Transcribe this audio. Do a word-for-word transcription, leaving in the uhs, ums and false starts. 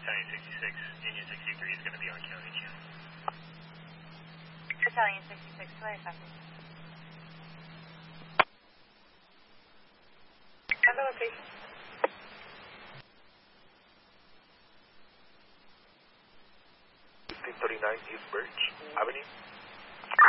Battalion sixty-six, Union sixty-three is going to be on county channel. Battalion sixty-six, where is that? On the location. fifteen thirty-nine East Birch Avenue.